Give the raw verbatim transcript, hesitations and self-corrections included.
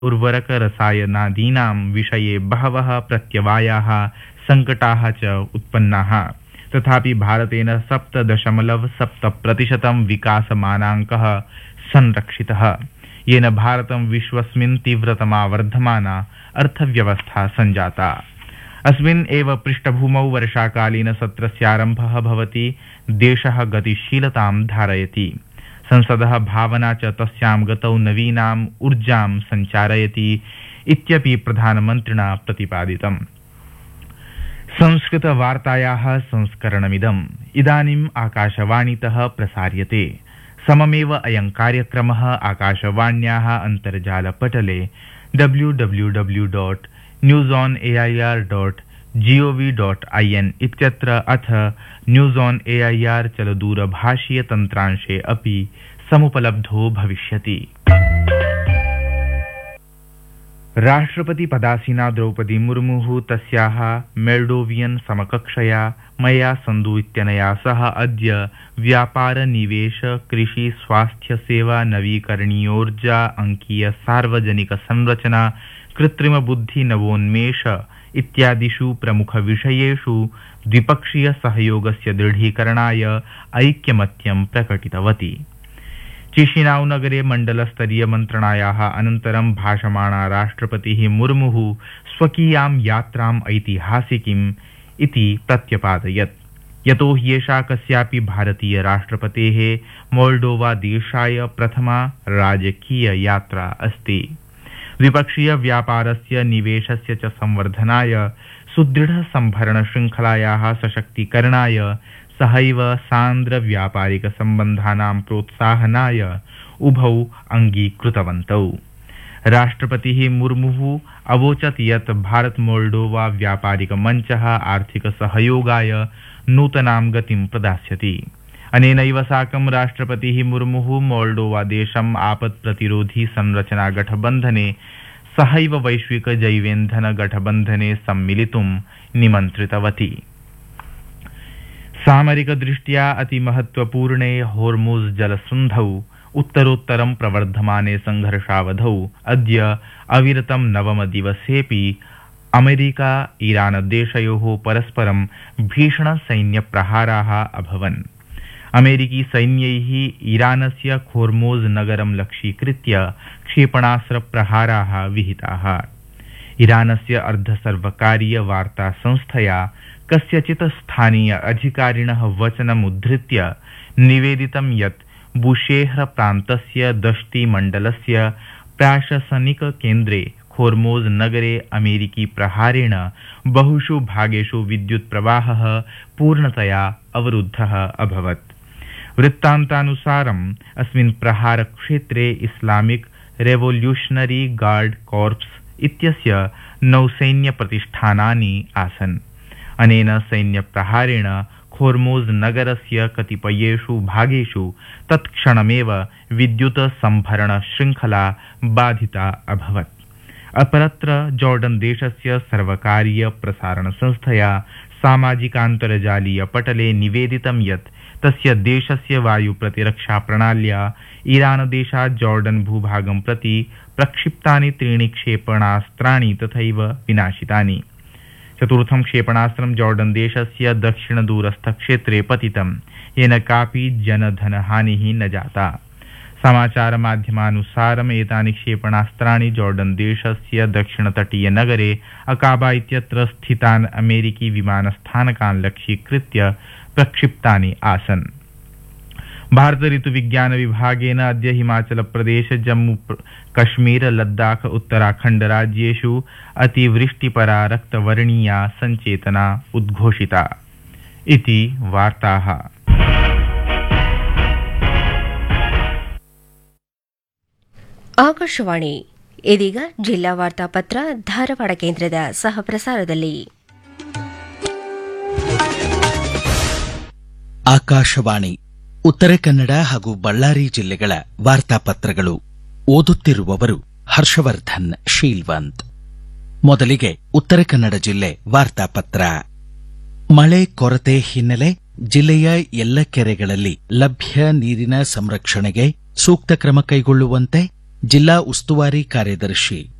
उर्वरकरसायनादीनां विषये बहवः प्रत्यवायाः सङ्कटाः च उत्पन्नाः। तथापि भारतेन सप्त दशमलव सप्त प्रतिशतं विकासमानाङ्कः संरक्षितः, येन भारतं विश्वस्मिन् तीव्रतमा वर्धमाना अर्थव्यवस्था सञ्जाता। अस्मिन् एव पृष्ठभूमौ वर्षाकालीन सत्रस्य आरम्भः भवति, देशः गतिशीलतां धारयति, संसदः भावना च तस्यां गतौ नवीनाम् ऊर्जां सञ्चारयति इत्यपि प्रधानमन्त्रिणा प्रतिपादितम्। संस्कृतवार्तायाः संस्करणमिदम् इदानीम् आकाशवाणीतः प्रसार्यते। सममेव अयं कार्यक्रमः आकाशवाण्याः अन्तर्जालपटले W W W dot news on A I R dot ji O V dot I N इत्यत्र अथ news on A I R चलदूरभाषीयतन्त्रांशे अपि समुपलब्धो भविष्यति। राष्ट्रपतिपदासीना द्रौपदी मुर्मुः तस्याः मोल्डोवियन् समकक्षया मया सन्धु इत्यनया सह अद्य व्यापार निवेश कृषि स्वास्थ्य सेवा नवीकरणीयोर्जा अंकीय सार्वजनिक संरचना कृत्रिम बुद्धि नवोन्मेष इत्यादिषु प्रमुख विषयेषु द्विपक्षीय सहयोगस्य दृढीकरणाय ऐक्यमत्यं प्रकटितवती। चिशिनाउ नगरे मण्डलस्तरीय मन्त्रणायाः अनन्तरं भाषमाणा राष्ट्रपतिः मुर्मुः स्वकीयां यात्राम् ऐतिहासिकीम् इति प्रत्यपादयत्, यतो हि एषा कस्यापि भारतीय राष्ट्रपतेः मोल्डोवा देशाय प्रथमा राजकीय यात्रा अस्ति। द्विपक्षीय व्यापारस्य निवेशस्य च संवर्धनाय सुदृढ संभरण श्रृङ्खलायाः सशक्तीकरणाय सहैव सान्द्र व्यापारिक सम्बन्धानां प्रोत्साहनाय उभौ अङ्गीकृतवन्तौ। राष्ट्रपतिः मुर्मुः अवोचत् यत् भारत मोल्डोवा व्यापारिक मञ्चः आर्थिक सहयोगाय नूतनां गतिं प्रदास्यति। अनेनैव साकं राष्ट्रपतिः मुर्मुः मोल्डोवा देशम् आपत् प्रतिरोधी संरचना गठबन्धने सहैव वैश्विक जैवेन्धन गठबन्धने सम्मिलितुं निमन्त्रितवती। सामरिक दृष्ट्या अतिमहत्वपूर्णे होर्मुज़ जलसन्धौ उत्तरोत्तरं प्रवर्धमाने संघर्षावधौ अद्य अविरतं नवमदिवसेऽपि अमेरिका ईरान देशयोः परस्परं भीषण सैन्यप्रहाराः अभवन्। अमेरिकी सैन्यैः ईरानस्य होर्मुज़ नगरं लक्ष्यीकृत्य क्षेपणास्त्रप्रहाराः विहिताः। ईरानस्य अर्धसर्वकारीय वार्ता संस्थया कस्यचित् स्थानीय अधिकारिणः वचनम् उद्धृत्य निवेदितं यत् बुशेह्र प्रान्तस्य दश्ती मण्डलस्य प्राशासनिक केन्द्रे होर्मुज़ नगरे अमेरिकी प्रहारेण बहुषु भागेषु विद्युत् प्रवाहः पूर्णतया अवरुद्धः अभवत्। वृत्तान्तानुसारम् अस्मिन् प्रहारक्षेत्रे इस्लामिक रेवोल्यूशनरी गार्ड कॉर्प्स इत्यस्य नौसैन्यप्रतिष्ठानानि आसन्। अनेन सैन्यप्रहारेण होर्मुज़ नगरस्य कतिपयेषु भागेषु तत्क्षणमेव विद्युत् संभरण श्रृङ्खला बाधिता अभवत्। अपरत्र जॉर्डन देशस्य सर्वकारीय प्रसारण संस्थया सामाजिकान्तर्जालीय पटले निवेदितं यत् तस्य देशस्य वायु प्रतिरक्षा प्रणाल्या ईरान देशात् जॉर्डन भूभागं प्रति प्रक्षिप्तानि त्रीणि क्षेपणास्त्राणि तथैव विनाशितानि। चतुर्थं क्षेपणास्त्रं जॉर्डन देशस्य दक्षिण दूरस्थ क्षेत्रे पतितं, येन कापि जनधनहानिः न जाता। समाचार माध्यमानुसारम् एतानि क्षेपणास्त्राणि जॉर्डन देशस्य दक्षिणतटीय नगरे अकाबा इत्यत्र स्थितान् अमेरिकी विमानस्थानकान् लक्ष्यीकृत्य प्रक्षिप्तानि आसन्। भारत ऋतुविज्ञान विभागेन अद्य हिमाचल प्रदेश जम्मू कश्मीर लद्दाख उत्तराखण्ड राज्येषु अतिवृष्टिपरा रक्तवर्णीया सञ्चेतना उद्घोषिता इति वार्ताः। ಆಕಾಶವಾಣಿ ಇದೀಗ ಜಿಲ್ಲಾ ವಾರ್ತಾಪತ್ರ ಧಾರವಾಡ ಕೇಂದ್ರದ ಸಹ ಪ್ರಸಾರದಲ್ಲಿ. ಆಕಾಶವಾಣಿ ಉತ್ತರ ಕನ್ನಡ ಹಾಗೂ ಬಳ್ಳಾರಿ ಜಿಲ್ಲೆಗಳ ವಾರ್ತಾಪತ್ರಗಳು. ಓದುತ್ತಿರುವವರು ಹರ್ಷವರ್ಧನ್ ಶೀಲ್ವಂತ್. ಮೊದಲಿಗೆ ಉತ್ತರ ಕನ್ನಡ ಜಿಲ್ಲೆ ವಾರ್ತಾಪತ್ರ. ಮಳೆ ಕೊರತೆ ಹಿನ್ನೆಲೆ ಜಿಲ್ಲೆಯ ಎಲ್ಲ ಕೆರೆಗಳಲ್ಲಿ ಲಭ್ಯ ನೀರಿನ ಸಂರಕ್ಷಣೆಗೆ ಸೂಕ್ತ ಕ್ರಮ ಕೈಗೊಳ್ಳುವಂತೆ ಜಿಲ್ಲಾ ಉಸ್ತುವಾರಿ ಕಾರ್ಯದರ್ಶಿ